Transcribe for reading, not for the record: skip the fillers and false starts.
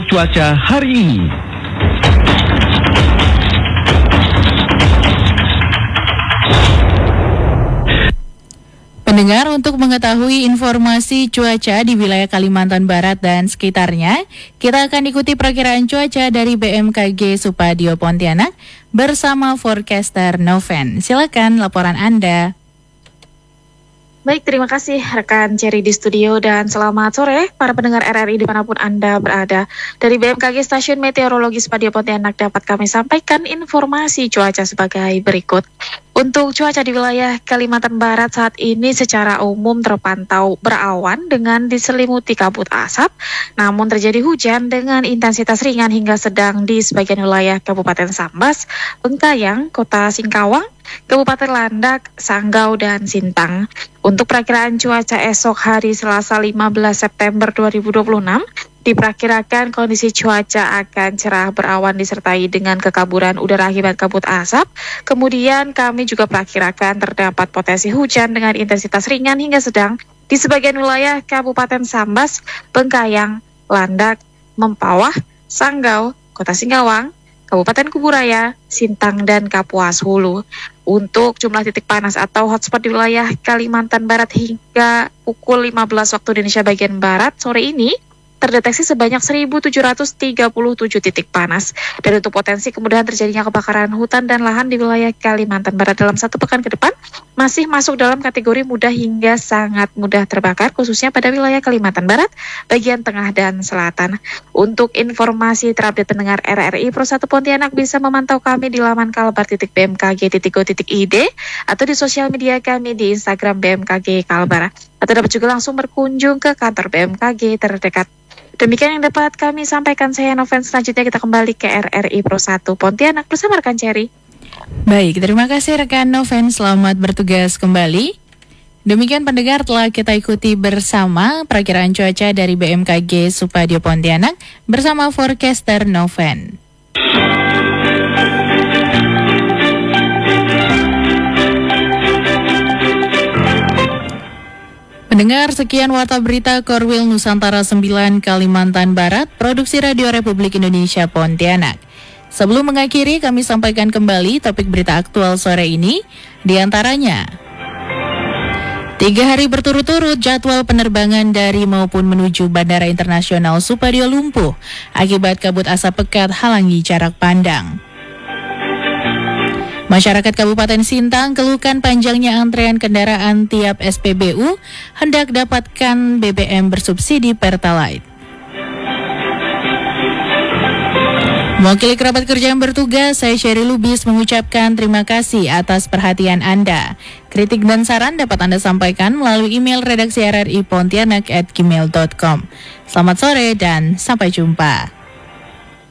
info cuaca hari ini. Pendengar, untuk mengetahui informasi cuaca di wilayah Kalimantan Barat dan sekitarnya, kita akan ikuti perakiraan cuaca dari BMKG Supadio Pontianak bersama forecaster Noven. Silakan laporan Anda. Baik, terima kasih rekan Cherry di studio dan selamat sore para pendengar RRI dimanapun Anda berada. Dari BMKG Stasiun Meteorologi Supadio Pontianak dapat kami sampaikan informasi cuaca sebagai berikut. Untuk cuaca di wilayah Kalimantan Barat saat ini secara umum terpantau berawan dengan diselimuti kabut asap, namun terjadi hujan dengan intensitas ringan hingga sedang di sebagian wilayah Kabupaten Sambas, Bengkayang, Kota Singkawang, Kabupaten Landak, Sanggau, dan Sintang. Untuk perakiraan cuaca esok hari Selasa 15 September 2026, diperkirakan kondisi cuaca akan cerah berawan disertai dengan kekaburan udara akibat kabut asap. Kemudian kami juga perkirakan terdapat potensi hujan dengan intensitas ringan hingga sedang di sebagian wilayah Kabupaten Sambas, Bengkayang, Landak, Mempawah, Sanggau, Kota Singkawang, Kabupaten Kuburaya, Sintang, dan Kapuas Hulu. Untuk jumlah titik panas atau hotspot di wilayah Kalimantan Barat hingga pukul 15 waktu Indonesia bagian Barat sore ini, terdeteksi sebanyak 1.737 titik panas. Dan untuk potensi kemudahan terjadinya kebakaran hutan dan lahan di wilayah Kalimantan Barat dalam satu pekan ke depan masih masuk dalam kategori mudah hingga sangat mudah terbakar, khususnya pada wilayah Kalimantan Barat, bagian tengah dan selatan. Untuk informasi terupdate pendengar RRI Pro 1 Pontianak bisa memantau kami di laman kalbar.bmkg.go.id atau di sosial media kami di Instagram BMKG Kalbar. Atau dapat juga langsung berkunjung ke kantor BMKG terdekat. Demikian yang dapat kami sampaikan, saya Noven. Selanjutnya kita kembali ke RRI Pro 1 Pontianak bersama rekan Cherry. Baik, terima kasih rekan Noven, selamat bertugas kembali. Demikian pendengar, telah kita ikuti bersama perakiraan cuaca dari BMKG Supadio Pontianak bersama forecaster Noven. Pendengar, sekian Warta Berita Korwil Nusantara 9 Kalimantan Barat, Produksi Radio Republik Indonesia Pontianak. Sebelum mengakhiri, kami sampaikan kembali topik berita aktual sore ini, diantaranya 3 hari berturut-turut jadwal penerbangan dari maupun menuju Bandara Internasional Supadio lumpuh akibat kabut asap pekat halangi jarak pandang. Masyarakat Kabupaten Sintang keluhkan panjangnya antrean kendaraan tiap SPBU hendak dapatkan BBM bersubsidi Pertalite. Mewakili kerabat kerja yang bertugas, saya Sherry Lubis mengucapkan terima kasih atas perhatian Anda. Kritik dan saran dapat Anda sampaikan melalui email redaksi RRI Pontianak@gmail.com. Selamat sore dan sampai jumpa.